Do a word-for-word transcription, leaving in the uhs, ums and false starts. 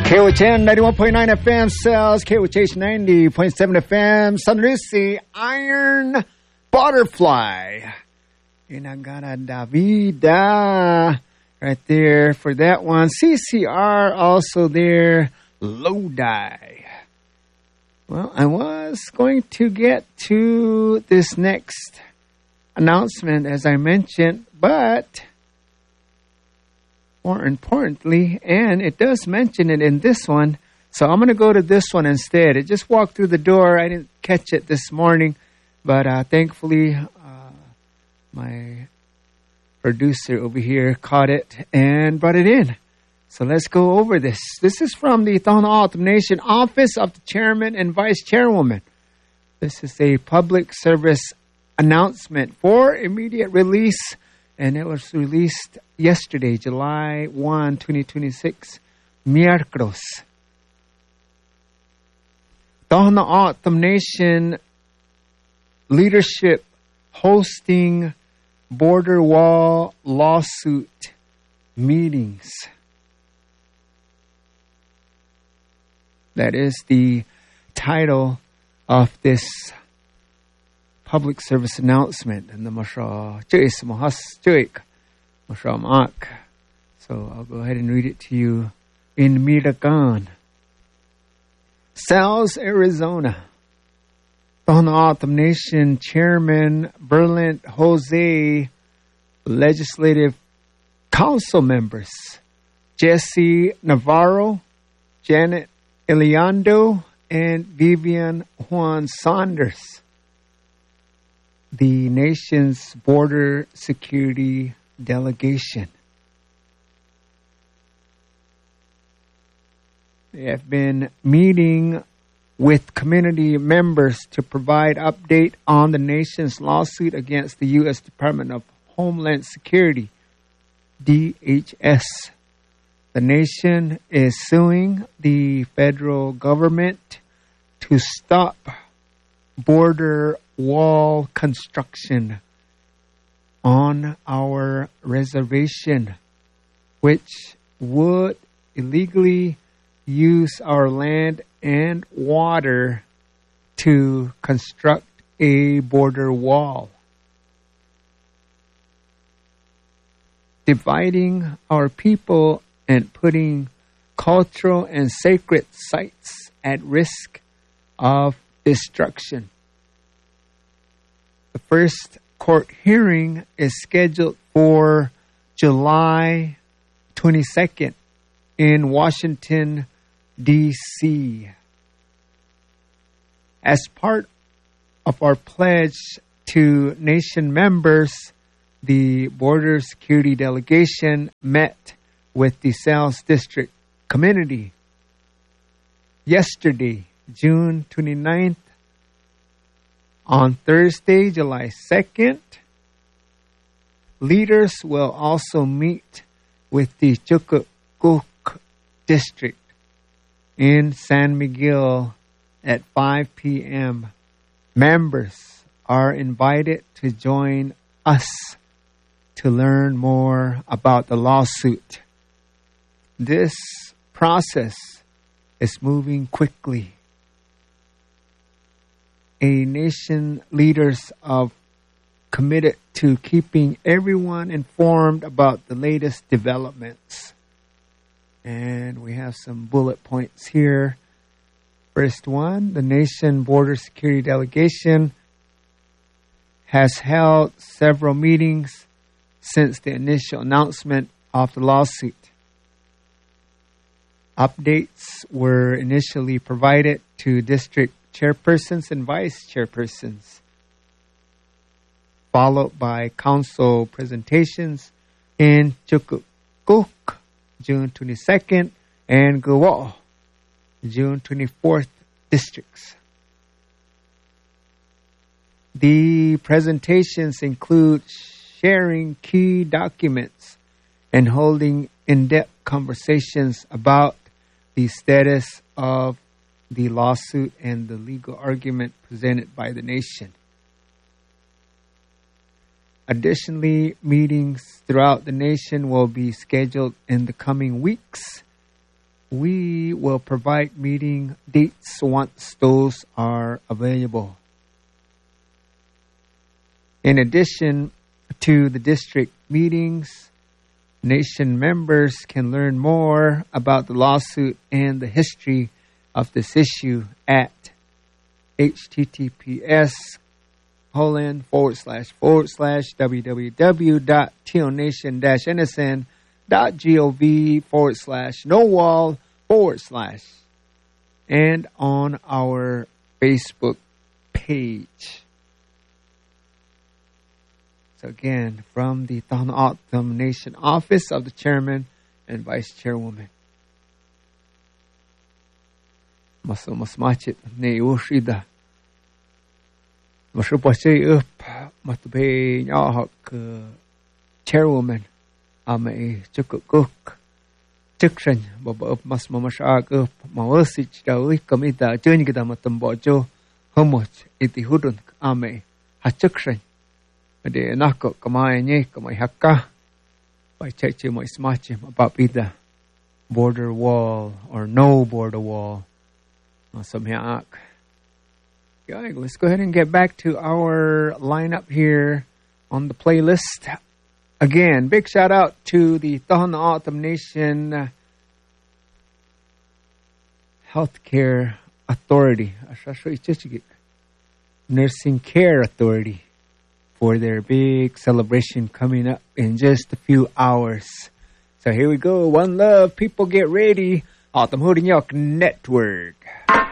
K O H N ninety-one point nine F M sells K O H ninety point seven F M San Luis Iron Butterfly. Inagana Davida right there for that one. C C R also there. Lodi. Well, I was going to get to this next announcement as I mentioned, but more importantly, and it does mention it in this one, so I'm going to go to this one instead. It just walked through the door. I didn't catch it this morning, but uh, thankfully uh, my producer over here caught it and brought it in. So let's go over this. This is from the Tohono O'odham Nation Office of the Chairman and Vice Chairwoman. This is a public service announcement for immediate release, and it was released yesterday, July first, twenty twenty-six, miércoles. Tohono O'odham Nation leadership hosting border wall lawsuit meetings. That is the title of this public service announcement. And the Masha Chuis Mahas Chuik Masha Mak. So I'll go ahead and read it to you in Miragan. Sal's, Arizona. Tohono O'odham Nation Chairman Berlant Jose, Legislative Council members Jesse Navarro, Janet Eliando, and Vivian Juan Saunders. The nation's border security delegation. They have been meeting with community members to provide update on the nation's lawsuit against the U S Department of Homeland Security, D H S. The nation is suing the federal government to stop border wall construction on our reservation, which would illegally use our land and water to construct a border wall, dividing our people and putting cultural and sacred sites at risk of destruction. The first court hearing is scheduled for July twenty-second in Washington, D C As part of our pledge to nation members, the Border Security Delegation met with the South District community yesterday, June twenty-ninth. On Thursday, July second, leaders will also meet with the Chukuk District in San Miguel at five p.m. Members are invited to join us to learn more about the lawsuit. This process is moving quickly. A nation leaders of committed to keeping everyone informed about the latest developments. And we have some bullet points here. First one, the nation border security delegation has held several meetings since the initial announcement of the lawsuit. Updates were initially provided to district chairpersons and vice chairpersons, followed by council presentations in Chukuk, June twenty-second, and Guo, June twenty-fourth districts. The presentations include sharing key documents and holding in-depth conversations about the status of the lawsuit and the legal argument presented by the nation. Additionally, meetings throughout the nation will be scheduled in the coming weeks we will provide meeting dates once those are available. In addition to the district meetings, nation members can learn more about the lawsuit and the history of this issue at https colon forward slash forward slash www.tealnation-nsn.gov forward slash no wall forward slash and on our Facebook page. So again, from the Tohono O'odham Nation Office of the Chairman and Vice Chairwoman. Maso mas machet ne ushida. Maso pache up matube nyahak Chairwoman ame chukuk chukran baba up mas mamashak up mawasich dawi kamita join kita matambojo homoch iti hudun ame hachukran. Ade nako kamay nye kamay hakka by cheche mo ismache mapapida border wall or no border wall. Samhaak. Okay, let's go ahead and get back to our lineup here on the playlist. Again, big shout out to the Tohono O'odham Nation Healthcare Authority, Nursing Care Authority, for their big celebration coming up in just a few hours. So here we go. One love. People get ready. O'odham Hurinyok Network.